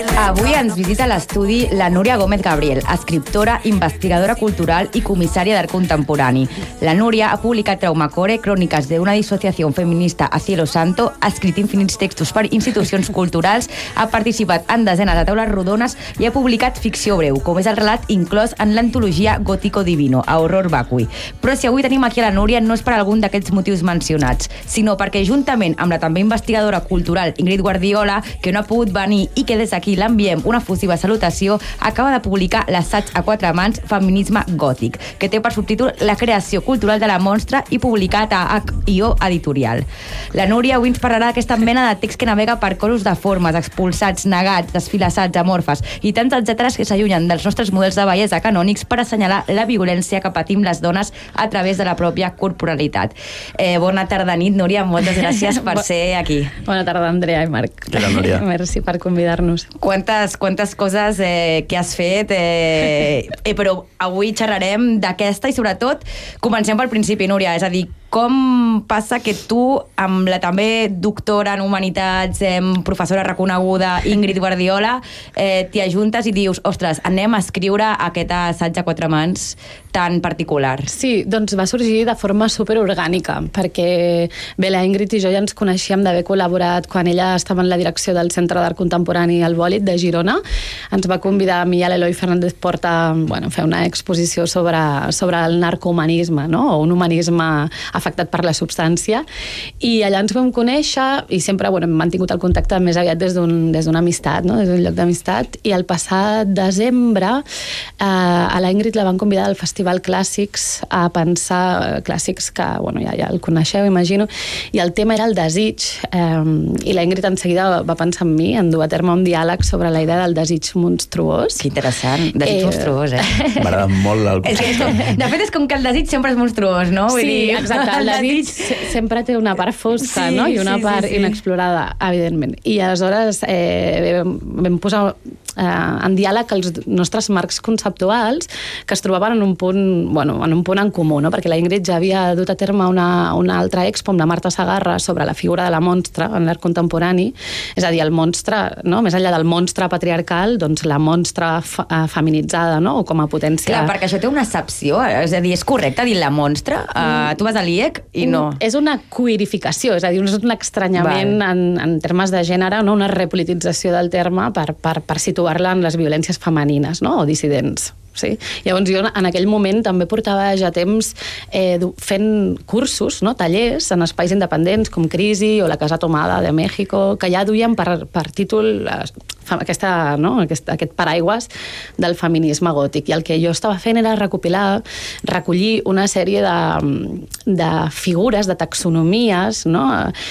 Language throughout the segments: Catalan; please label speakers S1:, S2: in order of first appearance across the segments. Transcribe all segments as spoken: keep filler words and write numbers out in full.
S1: Avui ens visita a l'estudi la Núria Gómez Gabriel, escriptora, investigadora cultural i comissària d'art contemporani. La Núria ha publicat Traumacore, cròniques d'una dissociació feminista a cielo santo, ha escrit infinits textos per institucions culturals, ha participat en desenes de taules rodones i ha publicat ficció breu, com és el relat inclòs en l'antologia Gótico Divino, a Horror Vacui. Però si avui tenim aquí a la Núria no és per algun d'aquests motius mencionats, sinó perquè juntament amb la també investigadora cultural Ingrid Guardiola, que no ha pogut venir i que des d'aquí l'enviem una fusiva salutació, acaba de publicar l'assaig a quatre mans Feminisme gòtic, que té per subtítol La creació cultural de la monstra i publicat a H i O Editorial. La Núria avui ens parlarà d'aquesta mena de text que navega per cossos de formes, expulsats, negats, desfilassats, amorfes i tants etcèteres que s'allunyen dels nostres models de bellesa canònics per assenyalar la violència que patim les dones a través de la pròpia corporalitat. Eh, bona tarda, nit, Núria, moltes gràcies per ser aquí.
S2: Bona tarda, Andrea i Marc.
S3: Què tal, Núria?
S2: Merci per convidar-nos.
S1: Quantes, quantes coses eh, que has fet, eh, eh, però avui xerrarem d'aquesta i sobretot comencem pel principi, Núria, és a dir, com passa que tu, amb la també doctora en humanitats, eh, professora reconeguda, Ingrid Guardiola, eh, t'hi ajuntes i dius, ostres, anem a escriure aquest assaig a quatre mans tan particular?
S2: Sí, doncs va sorgir de forma superorgànica, perquè bé, la Ingrid i jo ja ens coneixíem d'haver col·laborat quan ella estava en la direcció del Centre d'Art Contemporani al Bòlit de Girona. Ens va convidar a mi i a l'Eloi Fernández Porta bueno, a fer una exposició sobre, sobre el narcohumanisme, no? O un humanisme afectat per la substància, i allà ens vam conèixer i sempre bueno, hem mantingut el contacte més aviat des d'un, des d'una amistat, no? Des d'un lloc d'amistat, i el passat desembre eh, a la Ingrid la van convidar al Festival Clàssics a pensar, clàssics que bueno, ja, ja el coneixeu, imagino, i el tema era el desig, eh, i la Ingrid en seguida va pensar en mi, en dur a terme un diàleg sobre la idea del desig monstruós.
S1: Que interessant, desig eh... monstruós, eh?
S3: M'agrada molt el
S1: concepte. De fet, és com que el desig sempre és monstruós, no? Vull
S2: sí,
S1: dir,
S2: exacte, el desig sempre té una part fosca, sí, no? I una
S1: sí,
S2: part
S1: sí, sí.
S2: inexplorada, evidentment. I aleshores eh, vam, vam posar eh, en diàleg els nostres marcs conceptuals que es trobaven en un punt, bueno, en un punt en comú, no? Perquè la Ingrid ja havia dut a terme una, una altra expo amb la Marta Sagarra sobre la figura de la monstra en l'art contemporani, és a dir, el monstre, no? Més enllà del monstre patriarcal, doncs la monstra fa, eh, feminitzada, no? O com a potència...
S1: Clar, perquè això té una accepció, és a dir, és correcte dir la monstra? Uh, tu vas a l'I E C i no.
S2: És una queerificació, és a dir, és un estranyament en, en termes de gènere, no? Una repolitització del terme per, per, per situar-la en les violències femenines, no? O dissidents. Sí? Llavors jo en aquell moment també portava ja temps eh, fent cursos, no? Tallers en espais independents com Crisi o la Casa Tomada de México, que ja duien per, per títol eh, aquesta, no? aquest, aquest paraigües del feminisme gòtic, i el que jo estava fent era recopilar, recollir una sèrie de, de figures, de taxonomies, no?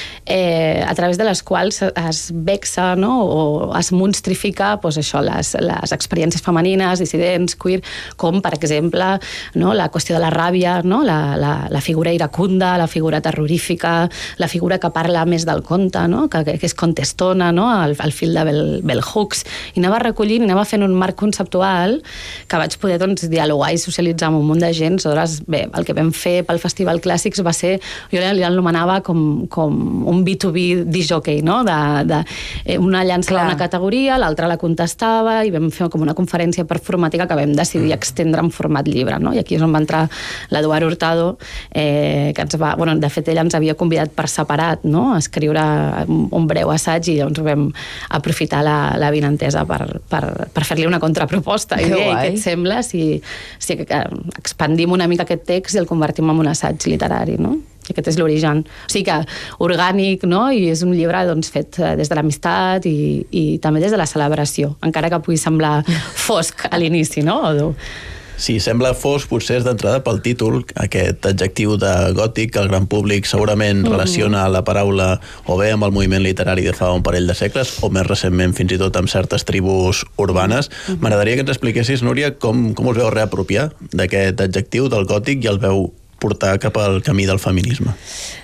S2: eh, a través de les quals es vexa, no? O es monstrifica pues, això, les, les experiències femenines, dissidents, queer, com per exemple no? La qüestió de la ràbia, no? la, la, la figura iracunda, la figura terrorífica, la figura que parla més del conte, no? que, que és contestona, no? al, al fil de Bell, Bell Hooks, i anava recollint, anava fent un marc conceptual que vaig poder doncs, dialogar i socialitzar amb un munt de gent. Aleshores, bé, el que vam fer pel Festival Clàssics va ser, jo l'anomenava com, com un B dos B disjockey, no? de, de, una llançava una categoria, l'altra la contestava, i vam fer com una conferència performàtica que vam decidir extendre en format llibre, no? I aquí és on va entrar l'Eduard Hurtado, eh, que ens va, bueno, de fet ella ens havia convidat per separat, no? A escriure un breu assaig, i llavors vam aprofitar la, la vinentesa per, per, per fer-li una contraproposta i dir, què et sembla si, si expandim una mica aquest text i el convertim en un assaig literari, no? I aquest és l'origen. O sigui que orgànic, no? I és un llibre doncs, fet des de l'amistat i, i també des de la celebració, encara que pugui semblar fosc a l'inici, no? O...
S3: Sí, sembla fosc, potser és d'entrada pel títol, aquest adjectiu de gòtic que el gran públic segurament mm-hmm. relaciona la paraula o bé amb el moviment literari de fa un parell de segles o més recentment fins i tot amb certes tribus urbanes. Mm-hmm. M'agradaria que ens expliquessis, Núria, com, com us veu reapropiar d'aquest adjectiu del gòtic i el veu portar cap al camí del feminisme.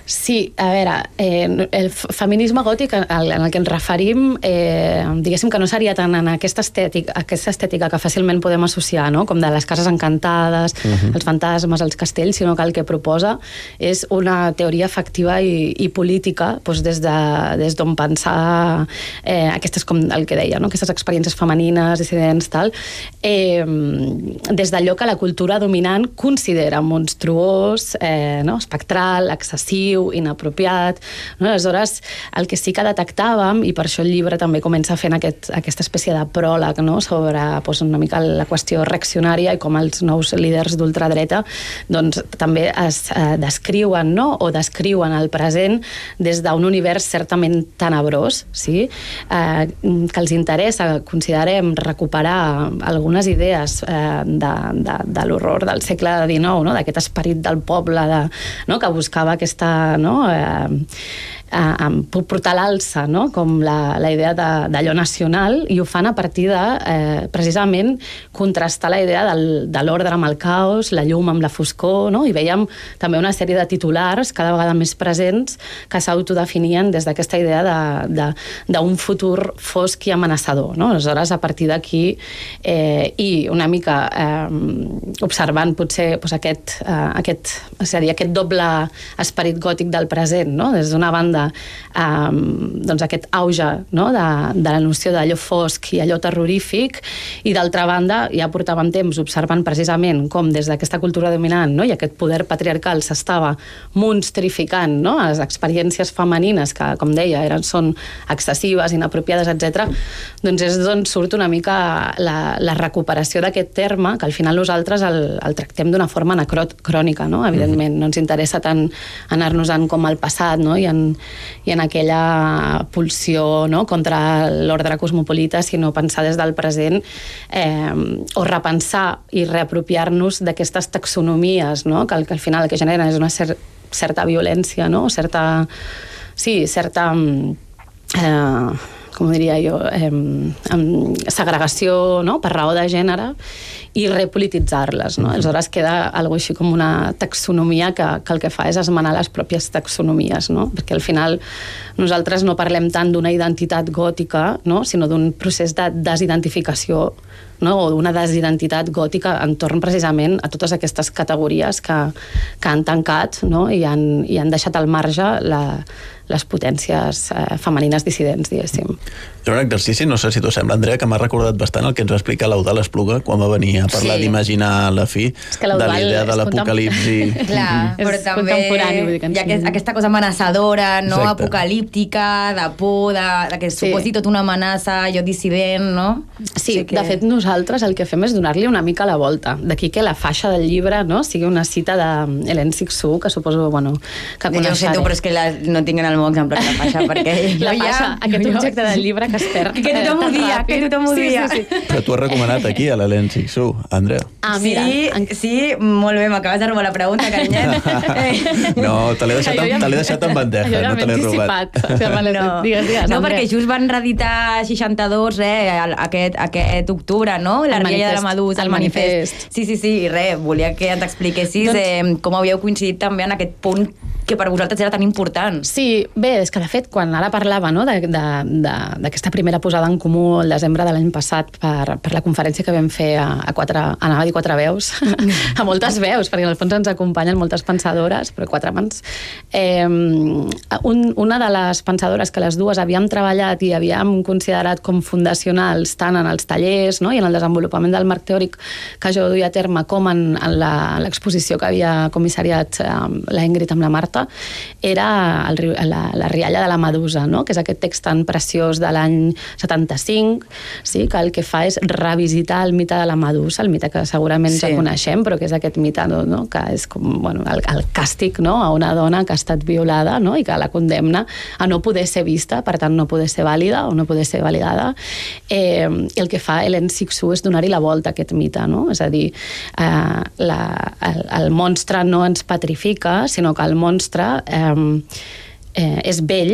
S2: Sí, a veure, eh, el feminisme gòtic en el que ens referim, eh, diguéssim que no seria tant en aquesta estètica, aquesta estètica que fàcilment podem associar, no? Com de les cases encantades, uh-huh. els fantasmes, els castells, sinó que el que proposa és una teoria efectiva i, i política doncs des de, des d'on pensar eh, aquestes, com el que deia, no? Aquestes experiències femenines, dissidents, tal, eh, des d'allò que la cultura dominant considera monstruós, eh, no? Espectral, excessiu, inapropiat, no? Aleshores, el que sí que detectàvem, i per això el llibre també comença fent aquest, aquesta espècie de pròleg, no? Sobre doncs, una mica la qüestió reaccionària i com els nous líders d'ultradreta doncs, també es eh, descriuen, no? O descriuen el present des d'un univers certament tenebrós, sí? eh, que els interessa, considerem, recuperar algunes idees eh, de, de, de l'horror del segle dinou, no? D'aquest esperit del poble, de, no? Que buscava aquesta no? Eh, a portar l'alça, no? Com la, la idea d'allò nacional, i ho fan a partir de, eh, precisament, contrastar la idea del, de l'ordre amb el caos, la llum amb la foscor, no? I veiem també una sèrie de titulars cada vegada més presents que s'autodefinien des d'aquesta idea d'un futur fosc i amenaçador, no? Aleshores, a partir d'aquí, eh, i una mica eh, observant potser doncs, aquest, eh, aquest, és a dir, aquest doble esperit gòtic del present, no? Des d'una banda Um, doncs aquest auge, no? de, de la noció d'allò fosc i allò terrorífic, i d'altra banda ja portàvem temps observant precisament com des d'aquesta cultura dominant, no? I aquest poder patriarcal s'estava monstrificant, no? Les experiències femenines que, com deia, eren, són excessives, inapropiades, etcètera. Doncs és d'on surt una mica la, la recuperació d'aquest terme, que al final nosaltres el, el tractem d'una forma anacrònica, no? Evidentment, no ens interessa tant anar-nos-en com al passat, no? I en i en aquella pulsió, no? Contra l'ordre cosmopolita, sinó pensar des del present eh, o repensar i reapropiar-nos d'aquestes taxonomies, no? Que, que al final el que generen és una cer certa violència, no? Certa, sí, certa eh, com diria jo, eh, segregació, no? Per raó de gènere, i repolititzar-les, no? Aleshores queda algo així com una taxonomia que, que el que fa és esmenar les pròpies taxonomies, no? Perquè al final nosaltres no parlem tant d'una identitat gòtica, no? Sinó d'un procés de desidentificació, no? O d'una desidentitat gòtica entorn precisament a totes aquestes categories que, que han tancat, no? I, han, i han deixat al marge la, les potències eh, femenines dissidents, diguéssim.
S3: És un exercici, no sé si t'ho sembla, Andrea, que m'ha recordat bastant el que ens va explicar l'Eudald Espluga quan va venir a parlar sí. d'imaginar la fi de la idea de l'apocalipsi.
S1: Clar, però també hi ha aquesta cosa amenaçadora, no? Exacte. Apocalíptica, de por, de, de que sí. Suposi tot una amenaça, allò dissident, no?
S2: Sí, que... de fet nosaltres el que fem és donar-li una mica la volta. D'aquí que la faixa del llibre, no? Sigui una cita d'Hélène Cixous, que suposo, bueno, que coneixeré.
S1: Jo ho sento, però és que la, no tinc en el meu exemplar la faixa, perquè
S2: la faixa, ja, aquest objecte del llibre que es perd.
S1: Que tothom ho dia, que tothom ho dia.
S2: Sí, sí, sí.
S3: Però tu has recomanat aquí a l'Hélène Cixous, Andrea.
S2: Ah, mira.
S1: Sí, en... sí, molt bé, m'acabes de robar la pregunta, carinyet.
S3: No, te l'he deixat, ja... deixat en bandeja, no te l'he robat.
S2: No, digues, digues,
S1: no perquè just van reeditar seixanta-dos, eh, aquest, aquest octubre, no? La rialla de la Medusa, el, el manifest. manifest. Sí, sí, sí, i res, volia que ens expliquessis doncs... eh, com havíeu coincidit també en aquest punt que per vosaltres era tan important.
S2: Sí, bé, és que de fet, quan ara parlava no, d'aquesta primera posada en comú el desembre de l'any passat per, per la conferència que vam fer a, a quatre, anava a dir quatre veus, a moltes veus, perquè en el fons ens acompanyen moltes pensadores, però quatre mans. Eh, un, una de les pensadores que les dues havíem treballat i havíem considerat com fundacionals tant en els tallers, no, i en el desenvolupament del marc teòric que jo duia a terme com en, en l'exposició que havia comissariat eh, la Ingrid amb la Marta, era el, la, la rialla de la Medusa, no? Que és aquest text tan preciós de l'any setanta-cinc, sí? Que el que fa és revisitar el mite de la Medusa, el mite que segurament sí. Ja coneixem, però que és aquest mite, no? Que és com, bueno, el, el càstig, no? A una dona que ha estat violada, no? I que la condemna a no poder ser vista, per tant no poder ser vàlida o no poder ser validada. Eh, I el que fa Hélène Cixous és donar-hi la volta a aquest mite, no? És a dir, eh, la, el, el monstre no ens petrifica, sinó que el monstre Eh, eh, és vell,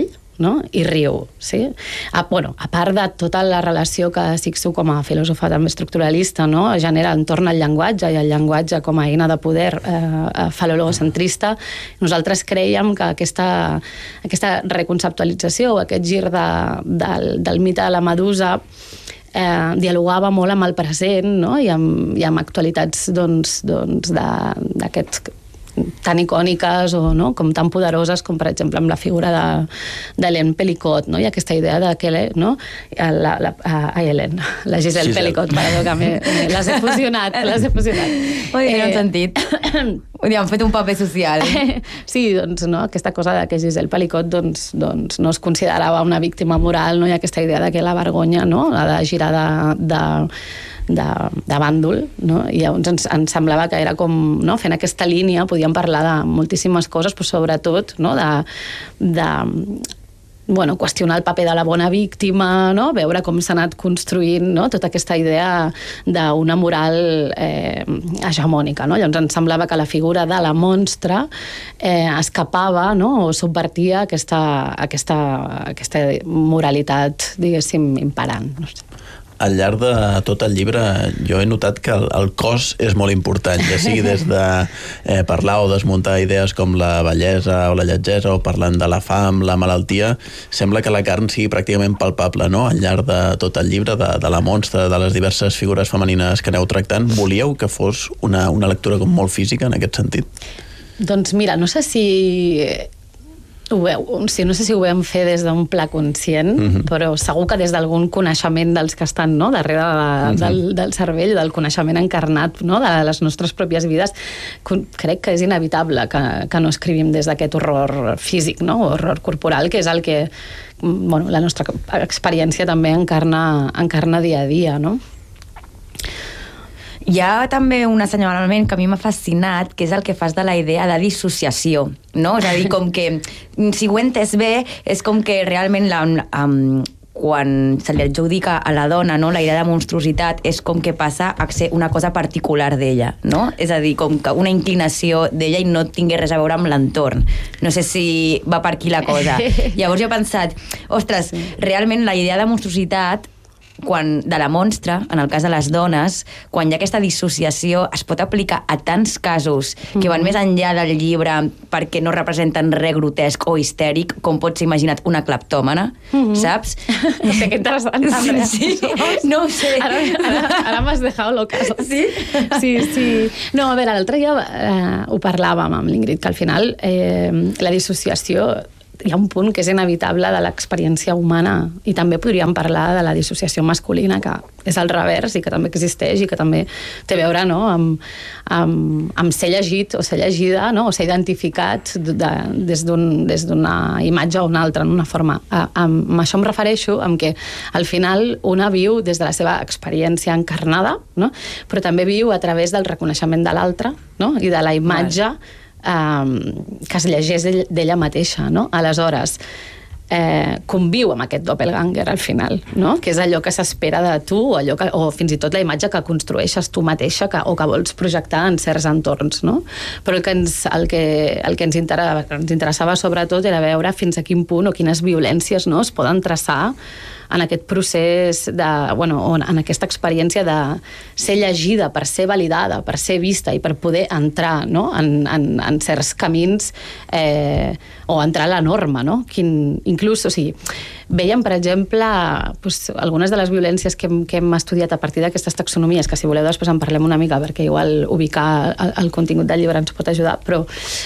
S2: no? I riu, sí? A, bueno, a part de tota la relació que Cixous com a filòsofa també estructuralista, no? Genera entorn al llenguatge i el llenguatge com a eina de poder eh, falologocentrista, nosaltres creiem que aquesta, aquesta reconceptualització, aquest gir de, del, del mite de la medusa eh, dialogava molt amb el present, no? I, amb, i amb actualitats doncs, doncs d'aquests tan icòniques o no? Com tan poderoses com per exemple amb la figura de, de Hélène Pellicot, no? I aquesta idea de que no? la, la, ai, Hélène, la Giselle, Giselle. Pellicot, perdó, que me, me, les he fusionat, les he fusionat.
S1: Ui, eh, no he sentit. Ui, han fet un paper social.
S2: Sí, doncs, no? Aquesta cosa de que Giselle Pellicot doncs, doncs, no es considerava una víctima moral, no? I aquesta idea de que la vergonya no? Ha de girar de, de de, de bàndol, no? I llavors ens, ens semblava que era com, no? Fent aquesta línia podíem parlar de moltíssimes coses, però sobretot no? de, de bueno, qüestionar el paper de la bona víctima, no? Veure com s'ha anat construint no? Tota aquesta idea d'una moral eh, hegemònica. No? Llavors ens semblava que la figura de la monstra eh, escapava no? O subvertia aquesta, aquesta, aquesta moralitat, diguéssim, imperant. No sé.
S3: Al llarg de tot el llibre jo he notat que el, el cos és molt important, ja sigui des de eh, parlar o desmuntar idees com la bellesa o la lletgesa o parlant de la fam, la malaltia, sembla que la carn sigui pràcticament palpable, no? Al llarg de tot el llibre, de, de la monstra, de les diverses figures femenines que aneu tractant, volíeu que fos una, una lectura com molt física en aquest sentit?
S2: Doncs mira, no sé si... Ho veu, sí, no sé si ho vam fer des d'un pla conscient, uh-huh. Però segur que des d'algun coneixement dels que estan no, darrere de, uh-huh. del, del cervell, del coneixement encarnat no, de les nostres pròpies vides, crec que és inevitable que, que no escrivim des d'aquest horror físic, no, horror corporal, que és el que bueno, la nostra experiència també encarna, encarna dia a dia, no?
S1: Hi ha també un assenyalament que a mi m'ha fascinat, que és el que fas de la idea de dissociació, no? És a dir, com que, si ho he entès bé, és com que realment la, um, quan se li adjudica a la dona no, la idea de monstruositat és com que passa a ser una cosa particular d'ella, no? És a dir, com que una inclinació d'ella i no tingui res a veure amb l'entorn. No sé si va per aquí la cosa. Llavors jo he pensat, ostres, realment la idea de monstruositat quan, de la monstra, en el cas de les dones, quan hi ha aquesta dissociació, es pot aplicar a tants casos que van més enllà del llibre perquè no representen res grotesc o histèric, com pots imaginar una cleptòmana, mm-hmm. Saps?
S2: No sé, que interessant.
S1: Sí, sí. No ho sé.
S2: Ara, ara, ara m'has dejado l'ocaso.
S1: Sí?
S2: Sí, sí. No, a veure, l'altre dia eh, ho parlàvem amb l'Ingrid, que al final eh, la dissociació hi ha un punt que és inevitable de l'experiència humana i també podríem parlar de la dissociació masculina, que és al revers i que també existeix i que també té a veure no, amb, amb, amb ser llegit o ser llegida no, o ser identificat de, des d'un, des d'una imatge o una altra, en una forma. A, a, amb això em refereixo amb que al final una viu des de la seva experiència encarnada, no, però també viu a través del reconeixement de l'altre no, i de la imatge Um, que es llegeix d'ella mateixa, no? Aleshores, eh, conviu amb aquest doppelganger al final, no? Que és allò que s'espera de tu o, allò que, o fins i tot la imatge que construeixes tu mateixa que, o que vols projectar en certs entorns, no? Però el que ens, el que, el que ens, inter, ens interessava sobretot era veure fins a quin punt o quines violències no, es poden traçar en aquest procés, de, bueno, en aquesta experiència de ser llegida, per ser validada, per ser vista i per poder entrar no? en, en, en certs camins eh, o entrar a la norma. No? Quin, inclús, o sigui, veiem, per exemple, pues, algunes de les violències que hem, que hem estudiat a partir d'aquestes taxonomies, que si voleu després en parlem una mica, perquè igual ubicar el, el contingut del llibre ens pot ajudar, però...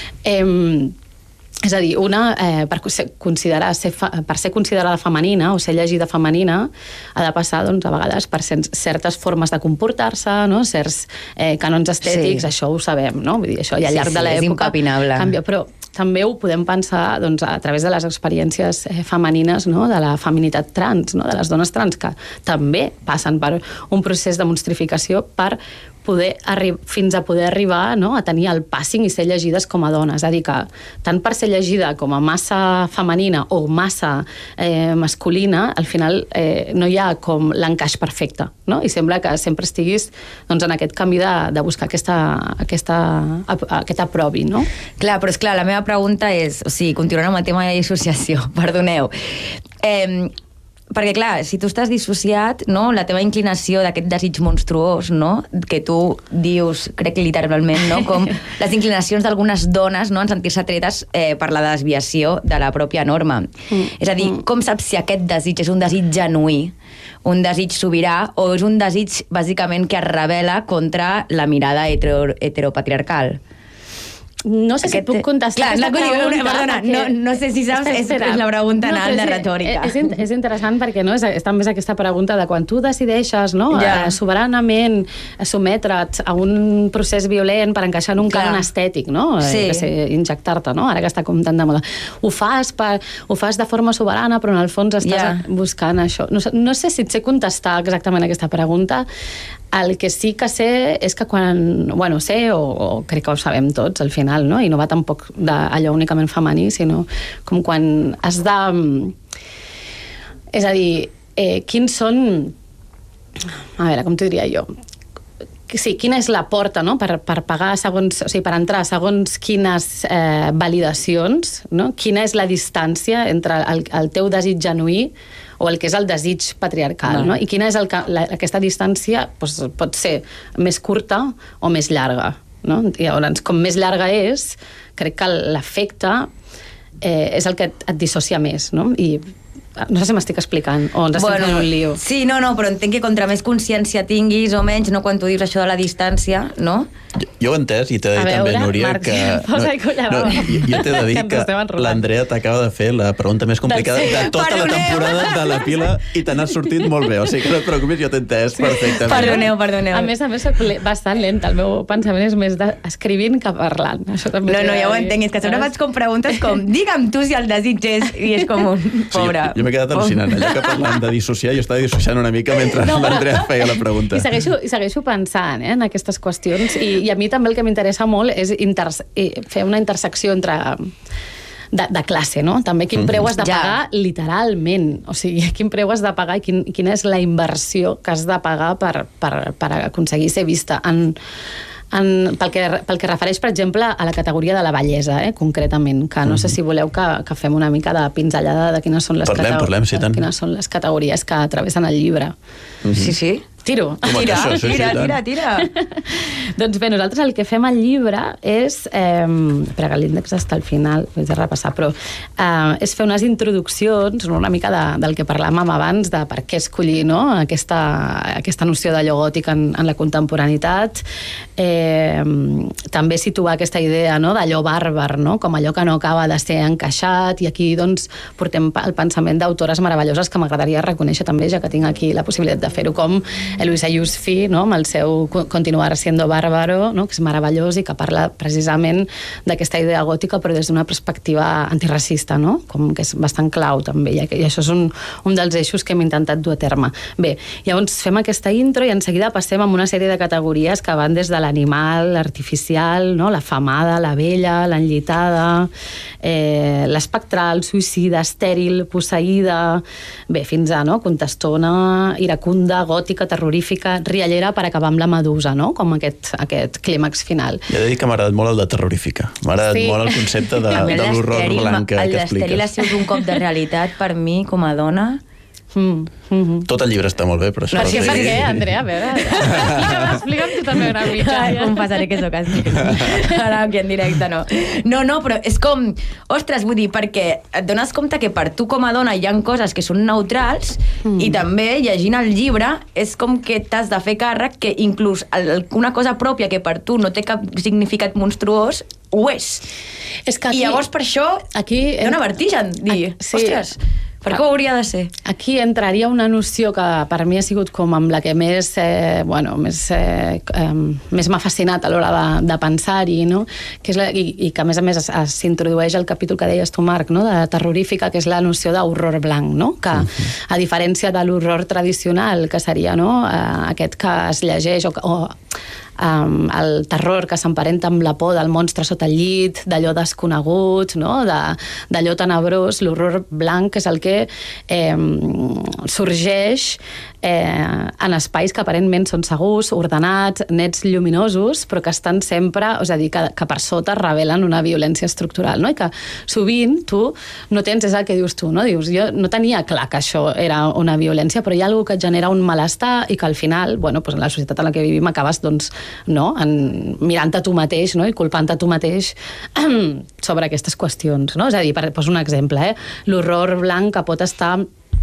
S2: Eh, És a dir, una, eh, per, considerar ser fa, per ser considerada femenina o ser llegida femenina ha de passar, doncs, a vegades per certes formes de comportar-se, no? Certs eh, canons estètics, sí. Això ho sabem, no? Vull dir, això ja al llarg sí, sí, de l'època canvia, però també ho podem pensar doncs, a través de les experiències eh, femenines no? De la feminitat trans, no? De les dones trans, que també passen per un procés de monstrificació per poder fins a poder arribar, no?, a tenir el passing i ser llegides com a dones. És a dir, que tant per ser llegida com a massa femenina o massa eh, masculina, al final eh, no hi ha com l'encaix perfecte, no? I sembla que sempre estiguis doncs, en aquest camí de, de buscar aquesta, aquesta, aquest aprovi, no?
S1: Clar, però és clar, la meva pregunta és, o sigui, continuant amb el tema de dissociació, perdoneu, eh, perquè clar, si tu estàs dissociat, no, la teva inclinació d'aquest desig monstruós, no, que tu dius, crec literalment, no, com les inclinacions d'algunes dones, no, en sentir-se tretes eh, per la desviació de la pròpia norma. Mm. És a dir, mm. com saps si aquest desig és un desig genuí, un desig sobirà, o és un desig bàsicament que es rebel·la contra la mirada hetero, heteropatriarcal?
S2: No sé si et puc contestar
S1: Clar,
S2: aquesta pregunta.
S1: Una, perdona, perquè... no, no sé si saps, espera, espera. és la pregunta no, anal de retòrica.
S2: És, és interessant perquè no, és, és també aquesta pregunta de quan tu decideixes no,
S1: ja.
S2: eh, soberanament sometre't a un procés violent per encaixar en un cànon estètic, no?
S1: Sí.
S2: Eh, injectar-te, no? Ara que està com tan de moda. Ho fas, per, ho fas de forma soberana, però en el fons estàs ja. buscant això. No, no sé si et sé contestar exactament aquesta pregunta. El que sí que sé és que quan... Bueno, sé, o, o crec que ho sabem tots, al final, no? I no va tampoc d'allò únicament femení, sinó com quan has de... És a dir, eh, quins són... A veure, com t'ho diria jo? Sí, quina és la porta, no?, per, per pagar segons... O sigui, per entrar segons quines eh, validacions, no? Quina és la distància entre el, el teu desig genuí o el que és el desig patriarcal, no? no? I quina és el, la, aquesta distància doncs, pot ser més curta o més llarga, no? I llavors, com més llarga és, crec que l'efecte eh, és el que et, et dissocia més, no? I no sé si m'estic explicant o ens estem bueno, fent un lío.
S1: Sí, no, no, però entenc que contra més consciència tinguis o menys, no, quan tu dius això de la distància, no?
S3: Jo, jo ho he entès i t'he de dir
S2: veure,
S3: també, Núria,
S2: Marc,
S3: que...
S2: No, no,
S3: jo, jo t'he de dir que, que l'Andrea t'acaba de fer la pregunta més complicada de tota Perdoneu. la temporada de la pila i te n'has sortit molt bé, o sigui que no et preocupis, jo t'he entès sí. perfectament.
S1: Perdoneu, perdoneu.
S2: A més a més, soc bastant lenta, el meu pensament és més escrivint que parlant. Això també
S1: no, no, ja ho entenc, és que sempre faig com preguntes com, digue'm tu si el desig és, i és com un pobre...
S3: Sí, jo m'he quedat al·lucinant, allò que parlant de dissociar, jo estava dissociant una mica mentre no, l'Andrea feia la pregunta.
S2: I segueixo, i segueixo pensant eh, en aquestes qüestions, i, i a mi també el que m'interessa molt és inter fer una intersecció entre... De, de classe, no? També quin preu has de pagar ja. literalment, o sigui, quin preu has de pagar i quin, quina és la inversió que has de pagar per, per, per aconseguir ser vista en... En, pel, que, pel que refereix, per exemple, a la categoria de la bellesa, eh, concretament, que no mm-hmm. sé si voleu que, que fem una mica de pinzellada de quines són les,
S3: parlem, parlem, sí, tant.
S2: quines són les categories que travessen el llibre.
S1: Mm-hmm. Sí, sí.
S2: Tiro.
S1: Tira, això, això, tira, tira, tira.
S2: Doncs bé, nosaltres el que fem al llibre és... Eh, espera, que l'índex està al final, ho he de repassar, però eh, és fer unes introduccions, una mica de, del que parlàvem abans, de per què escollir no? aquesta, aquesta noció d'allò gòtic en, en la contemporaneitat. Eh, també situar aquesta idea no? d'allò bàrbar, no? Com allò que no acaba de ser encaixat, i aquí doncs, portem el pensament d'autores meravelloses que m'agradaria reconèixer també, ja que tinc aquí la possibilitat de fer-ho, com Eloisa Yusfi, no? Amb el seu Continuar siendo bárbaro, no? Que és meravellós i que parla precisament d'aquesta idea gòtica però des d'una perspectiva antiracista, no? Com que és bastant clau també, i això és un, un dels eixos que hem intentat dur a terme. Bé, llavors fem aquesta intro i en seguida passem a una sèrie de categories que van des de l'animal, l'artificial, no? La femada, la vella, l'enllitada, eh, l'espectral, suïcida, estèril, posseïda, bé, fins a no? contestona, iracunda, gòtica, terrorífica, riallera, per acabar amb la medusa, no? Com aquest, aquest clímax final.
S3: Ja he de dir que m'ha agradat molt el de terrorífica. M'ha agradat sí. molt el concepte de, de l'horror blanc que, que expliques.
S1: El d'estèril ha sigut un cop de realitat per mi com a dona.
S2: Mm, mm-hmm.
S3: Tot el llibre està molt bé, però això...
S2: Per què, per què, Andrea? A veure, explica'm, explica'm tu també una mica.
S1: Ai, confessaré que sóc així. Ara aquí en directe no. No, no, però és com... Ostres, vull dir, perquè et dones compte que per tu com a dona hi ha coses que són neutrals mm. i també, llegint el llibre, és com que t'has de fer càrrec que inclús el, una cosa pròpia que per tu no té cap significat monstruós, ho és.
S2: És que aquí,
S1: I llavors per això
S2: aquí,
S1: dona vertigen dir, a, sí. ostres... Per què ho hauria de ser?
S2: Aquí entraria una noció que per mi ha sigut com amb la que més, eh, bueno, més, eh, eh, més m'ha fascinat a l'hora de, de pensar-hi, no? Que és la, i, i que a més a més s'introdueix al capítol que deies tu, Marc, no? De terrorífica, que és la noció d'horror blanc, no? Que a diferència de l'horror tradicional, que seria no? eh, aquest que es llegeix o, o um, el terror que s'emparenta amb la por del monstre sota el llit, d'allò desconegut, no? de, d'allò tenebrós, l'horror blanc és el que eh, sorgeix eh, en espais que aparentment són segurs, ordenats, nets lluminosos, però que estan sempre, és a dir, que, que per sota revelen una violència estructural, no? I que sovint tu no tens, és el que dius tu, no? Dius, jo no tenia clar que això era una violència, però hi ha alguna que et genera un malestar i que al final, bueno, doncs en la societat en la que vivim acabes, doncs, no? En, mirant a tu mateix, no? I culpant a tu mateix sobre aquestes qüestions, no? És a dir, per, poso un exemple, eh? L'horror blanc que pot estar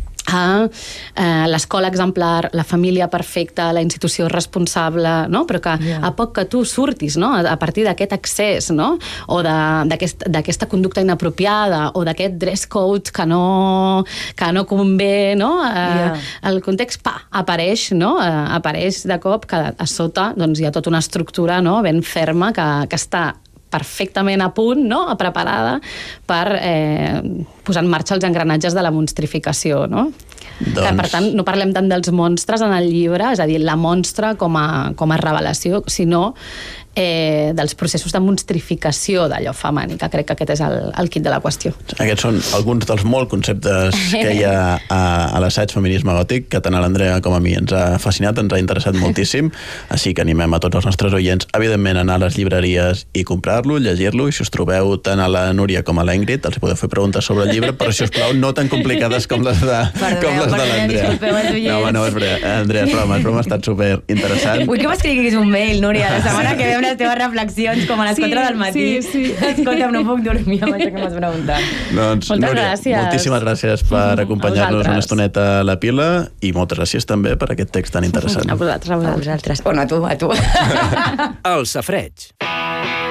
S2: a eh, l'escola exemplar, la família perfecta, la institució responsable, no? Però que yeah. a poc que tu surtis, no? a partir d'aquest accés, no? O d'aquesta aquest, conducta inapropiada o d'aquest dress code que no, que no convé, no? Eh, yeah. El context, pa, apareix, no? Eh, apareix de cop que a sota doncs, hi ha tota una estructura, no? Ben ferma que, que està perfectament a punt, no? Preparada per eh, posar en marxa els engranatges de la monstrificació, no? Doncs... Que, per tant, no parlem tant dels monstres en el llibre, és a dir, la monstre com a, com a revelació, sinó eh, dels processos de monstrificació d'allò femení, que crec que aquest és el, el quid de la qüestió.
S3: Aquests són alguns dels molts conceptes que hi ha a, a l'assaig Feminisme Gòtic, que tant a l'Andrea com a mi ens ha fascinat, ens ha interessat moltíssim, així que animem a tots els nostres oients, evidentment, a anar a les llibreries i comprar-lo, llegir-lo, i si us trobeu tant a la Núria com a la Ingrid, els podeu fer preguntes sobre el llibre, però, si us plau, no tan complicades com les de,
S1: perdoneu,
S3: com les de l'Andrea. No, home, no, és broma, Andrea, és broma, és broma, ha estat super interessant.
S1: Vull que m'escriguis un mail, Núria, la setmana que ve les teves reflexions com a les sí, quatre del matí.
S2: Sí, sí.
S1: Escolta'm, no puc dormir amb això que m'has preguntat.
S3: Doncs,
S2: moltes
S3: Núria,
S2: gràcies.
S3: Moltíssimes gràcies per acompanyar-nos una estoneta a la pila i moltes gràcies també per aquest text tan interessant.
S2: A vosaltres, a vosaltres.
S1: A vosaltres. Bueno, a tu, a tu.
S4: El safareig.